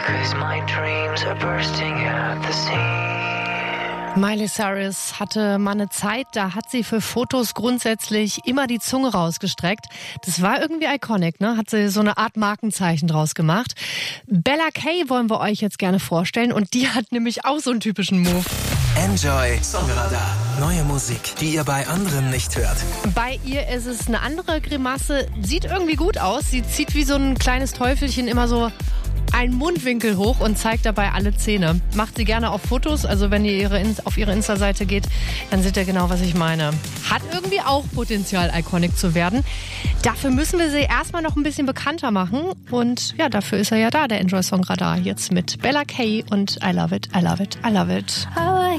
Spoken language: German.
'cause my dreams are bursting at the seams. Miley Cyrus hatte mal eine Zeit, da hat sie für Fotos grundsätzlich immer die Zunge rausgestreckt. Das war irgendwie iconic, ne? Hat sie so eine Art Markenzeichen draus gemacht. Bella Kay wollen wir euch jetzt gerne vorstellen und die hat nämlich auch so einen typischen Move. Enjoy Songradar. Neue Musik, die ihr bei anderen nicht hört. Bei ihr ist es eine andere Grimasse, sieht irgendwie gut aus. Sie zieht wie so ein kleines Teufelchen immer so einen Mundwinkel hoch und zeigt dabei alle Zähne. Macht sie gerne auf Fotos, also wenn ihr auf ihre Insta-Seite geht, dann seht ihr genau, was ich meine. Hat irgendwie auch Potenzial, iconic zu werden. Dafür müssen wir sie erstmal noch ein bisschen bekannter machen und ja, dafür ist er ja da, der Enjoy Song Radar, jetzt mit Bella Kay und I Love It, I Love It, I Love It.